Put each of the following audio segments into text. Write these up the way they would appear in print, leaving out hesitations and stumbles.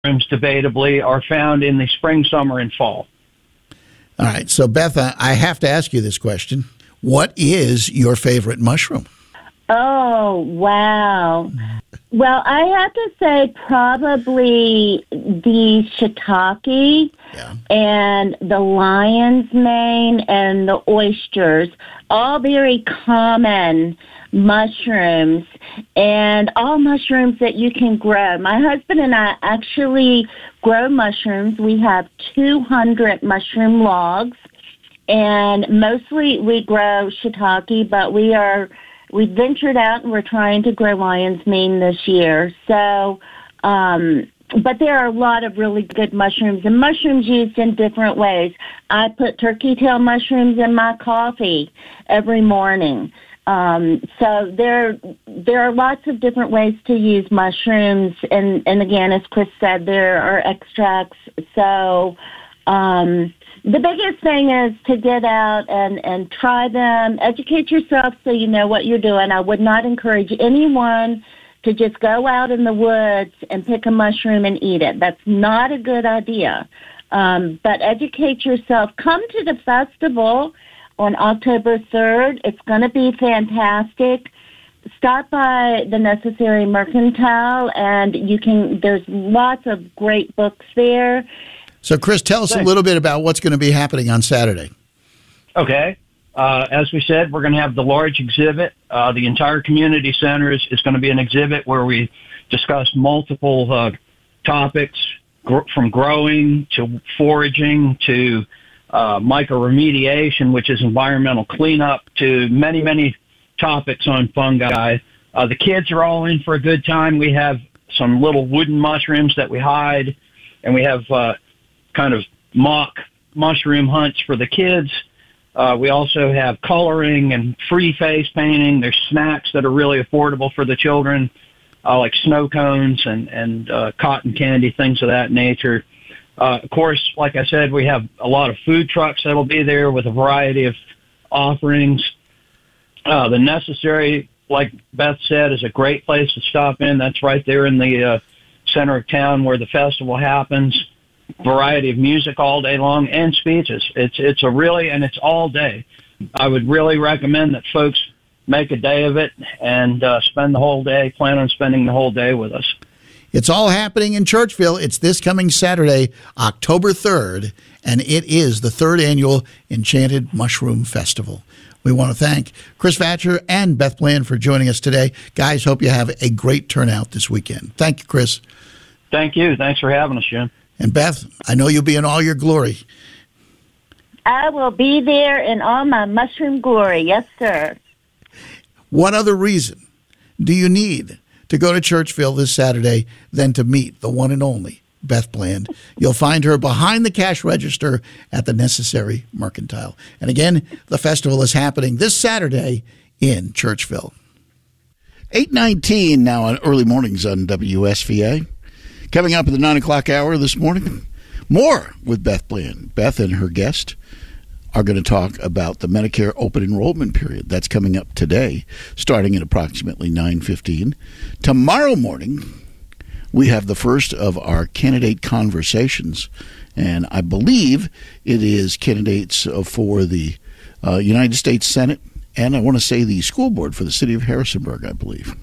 mushrooms, debatably, are found in the spring, summer, and fall. All right. So, Beth, I have to ask you this question. What is your favorite mushroom? Oh, wow. Well, I have to say probably the shiitake and the lion's mane and the oysters, all very common mushrooms, and all mushrooms that you can grow. My husband and I actually grow mushrooms. We have 200 mushroom logs, and mostly we grow shiitake, but we ventured out and we're trying to grow lion's mane this year. So, but there are a lot of really good mushrooms, and mushrooms used in different ways. I put turkey tail mushrooms in my coffee every morning. So there are lots of different ways to use mushrooms, and again, as Chris said, there are extracts. So the biggest thing is to get out and try them, educate yourself so you know what you're doing. I would not encourage anyone to just go out in the woods and pick a mushroom and eat it. That's not a good idea. But educate yourself. Come to the festival on October 3rd. It's going to be fantastic. Stop by the Necessary Mercantile, and there's lots of great books there. So, Chris, tell us a little bit about what's going to be happening on Saturday. Okay. As we said, we're going to have the large exhibit. The entire community center is going to be an exhibit where we discuss multiple topics, from growing to foraging to mycoremediation, which is environmental cleanup, to many, many topics on fungi. The kids are all in for a good time. We have some little wooden mushrooms that we hide, and we have kind of mock mushroom hunts for the kids. We also have coloring and free face painting. There's snacks that are really affordable for the children, like snow cones and cotton candy, things of that nature. Of course, like I said, we have a lot of food trucks that'll be there with a variety of offerings. The Necessary, like Beth said, is a great place to stop in. That's right there in the center of town where the festival happens. Variety of music all day long and speeches. It's all day. I would really recommend that folks make a day of it and plan on spending the whole day with us. It's all happening in Churchville. It's this coming Saturday, October 3rd, and it is the 3rd annual Enchanted Mushroom Festival. We want to thank Chris Vatcher and Beth Bland for joining us today. Guys, hope you have a great turnout this weekend. Thank you, Chris. Thank you. Thanks for having us, Jim. And Beth, I know you'll be in all your glory. I will be there in all my mushroom glory. Yes, sir. What other reason do you need to go to Churchville this Saturday than to meet the one and only Beth Bland? You'll find her behind the cash register at the Necessary Mercantile. And again, the festival is happening this Saturday in Churchville. 8:19 now on early mornings on WSVA. Coming up at the 9 o'clock hour this morning, more with Beth Bland. Beth and her guest are going to talk about the Medicare open enrollment period. That's coming up today, starting at approximately 9:15. Tomorrow morning, we have the first of our candidate conversations, and I believe it is candidates for the United States Senate, and I want to say the school board for the city of Harrisonburg, I believe.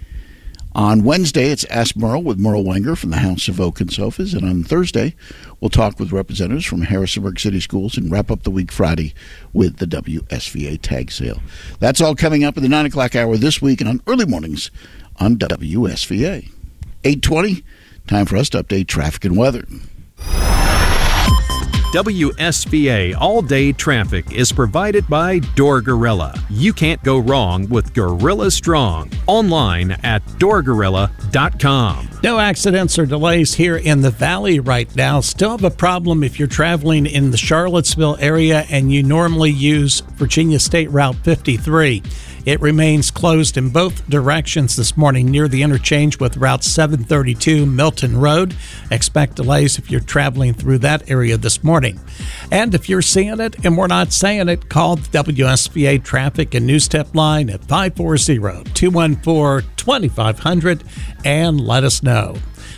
On Wednesday, it's Ask Merle with Merle Wenger from the House of Oak and Sofas. And on Thursday, we'll talk with representatives from Harrisonburg City Schools and wrap up the week Friday with the WSVA tag sale. That's all coming up at the 9 o'clock hour this week and on early mornings on WSVA. 8:20, time for us to update traffic and weather. WSVA all-day traffic is provided by Door Gorilla. You can't go wrong with Gorilla Strong. Online at doorgorilla.com. No accidents or delays here in the Valley right now. Still have a problem if you're traveling in the Charlottesville area and you normally use Virginia State Route 53. It remains closed in both directions this morning near the interchange with Route 732 Milton Road. Expect delays if you're traveling through that area this morning. And if you're seeing it and we're not saying it, call the WSVA Traffic and News Tip line at 540-214-2500 and let us know.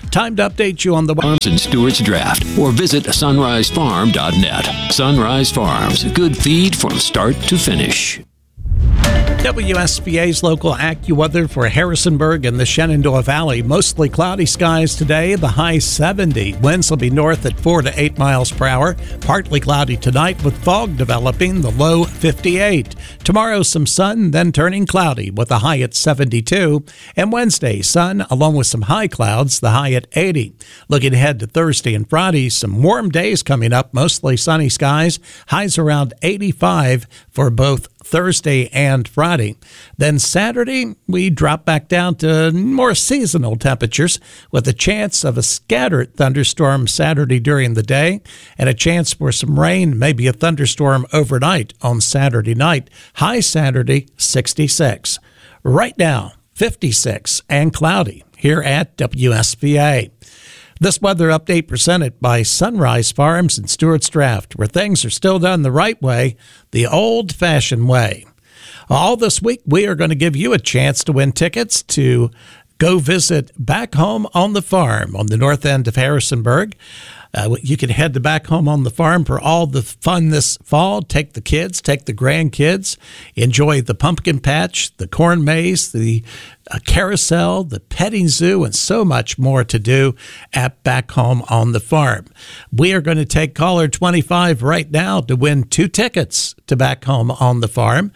Time to update you on the Farms and Stewart's Draft, or visit sunrisefarm.net. Sunrise Farms, good feed from start to finish. WSBA's local AccuWeather for Harrisonburg and the Shenandoah Valley. Mostly cloudy skies today, the high 70. Winds will be north at 4 to 8 miles per hour. Partly cloudy tonight with fog developing, the low 58. Tomorrow some sun, then turning cloudy with a high at 72. And Wednesday, sun along with some high clouds, the high at 80. Looking ahead to Thursday and Friday, some warm days coming up, mostly sunny skies. Highs around 85 for both Thursday and Friday. Then Saturday, we drop back down to more seasonal temperatures with a chance of a scattered thunderstorm Saturday during the day and a chance for some rain, maybe a thunderstorm overnight on Saturday night. High Saturday, 66. Right now, 56 and cloudy here at WSBA. This weather update presented by Sunrise Farms and Stewart's Draft, where things are still done the right way, the old-fashioned way. All this week, we are going to give you a chance to win tickets to go visit Back Home on the Farm on the north end of Harrisonburg. You can head to Back Home on the Farm for all the fun this fall. Take the kids, take the grandkids, enjoy the pumpkin patch, the corn maze, the carousel, the petting zoo, and so much more to do at Back Home on the Farm. We are going to take caller 25 right now to win 2 tickets to Back Home on the Farm.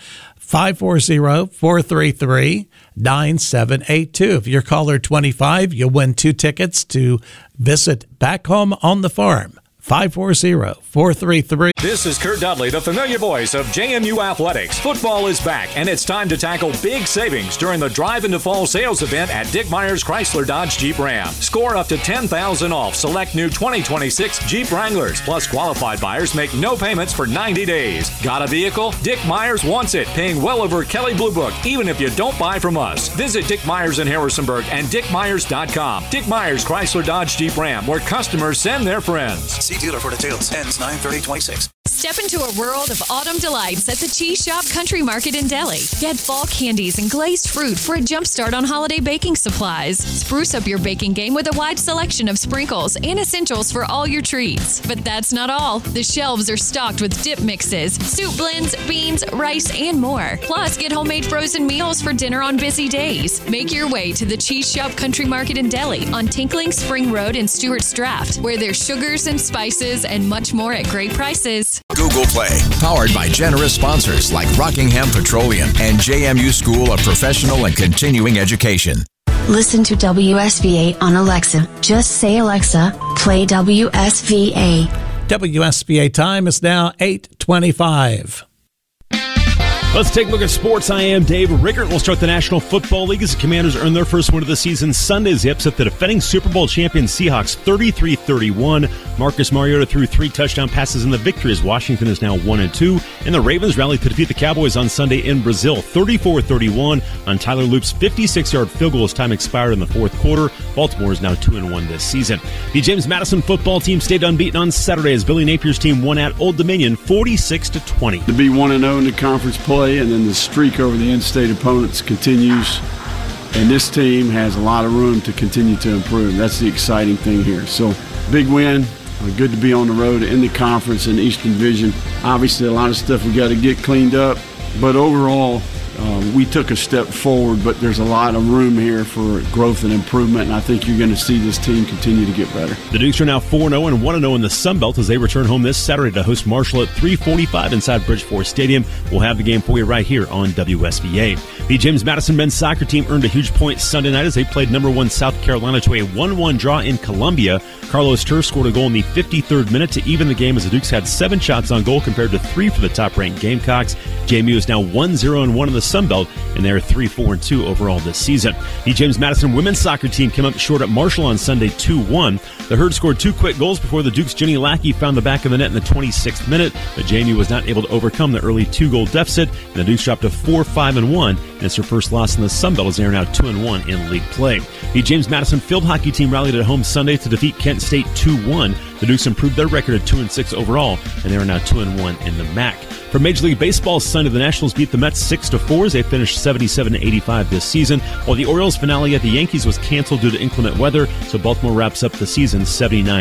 540-433-9782. If you're caller 25, you'll win 2 tickets to visit Back Home on the Farm. 540-433. This is Kurt Dudley, the familiar voice of JMU Athletics. Football is back, and it's time to tackle big savings during the Drive into Fall sales event at Dick Myers Chrysler Dodge Jeep Ram. Score up to $10,000 off select new 2026 Jeep Wranglers. Plus, qualified buyers make no payments for 90 days. Got a vehicle? Dick Myers wants it, paying well over Kelley Blue Book, even if you don't buy from us. Visit Dick Myers in Harrisonburg and dickmyers.com. Dick Myers Chrysler Dodge Jeep Ram, where customers send their friends. See dealer for details. Ends 9/30/26. Step into a world of autumn delights at the Cheese Shop Country Market in Delhi. Get fall candies and glazed fruit for a jump start on holiday baking supplies. Spruce up your baking game with a wide selection of sprinkles and essentials for all your treats. But that's not all. The shelves are stocked with dip mixes, soup blends, beans, rice, and more. Plus, get homemade frozen meals for dinner on busy days. Make your way to the Cheese Shop Country Market in Delhi on Tinkling Spring Road in Stewart's Draft, where there's sugars and spices and much more at great prices. Google Play, powered by generous sponsors like Rockingham Petroleum and JMU School of Professional and Continuing Education. Listen to WSVA on Alexa. Just say, Alexa, play WSVA. WSBA time is now 8:25. Let's take a look at sports. I am Dave Rickert. We'll start the National Football League as the Commanders earn their first win of the season Sunday as they upset the defending Super Bowl champion Seahawks 33-31. Marcus Mariota threw 3 touchdown passes in the victory as Washington is now 1-2. And the Ravens rallied to defeat the Cowboys on Sunday in Brazil 34-31 on Tyler Loop's 56-yard field goal as time expired in the fourth quarter. Baltimore is now 2-1 this season. The James Madison football team stayed unbeaten on Saturday as Billy Napier's team won at Old Dominion 46-20. To be 1-0 in the conference play, and then the streak over the in-state opponents continues. And this team has a lot of room to continue to improve. That's the exciting thing here. So, big win. Good to be on the road in the conference in the Eastern Division. Obviously, a lot of stuff we got to get cleaned up. But overall, we took a step forward, but there's a lot of room here for growth and improvement, and I think you're going to see this team continue to get better. The Dukes are now 4-0 and 1-0 in the Sun Belt as they return home this Saturday to host Marshall at 3:45 inside Bridgeforth Stadium. We'll have the game for you right here on WSVA. The James Madison men's soccer team earned a huge point Sunday night as they played number 1 South Carolina to a 1-1 draw in Columbia. Carlos Tur scored a goal in the 53rd minute to even the game as the Dukes had 7 shots on goal compared to 3 for the top-ranked Gamecocks. JMU is now 1-0-1 in the Sun Belt, and they're 3-4-2 overall this season. The James Madison women's soccer team came up short at Marshall on Sunday 2-1. The Herd scored 2 quick goals before the Dukes' Jenny Lackey found the back of the net in the 26th minute, but JMU was not able to overcome the early 2-goal deficit, and the Dukes dropped to 4-5-1 and it's their first loss in the Sun Belt as they are now 2-1 in league play. The James Madison field hockey team rallied at home Sunday to defeat Kent State 2-1. The Dukes improved their record at 2-6 overall, and they are now 2-1 in the MAC. For Major League Baseball Sunday, the Nationals beat the Mets 6-4 as they finished 77-85 this season, while the Orioles finale at the Yankees was canceled due to inclement weather, so Baltimore wraps up the season 79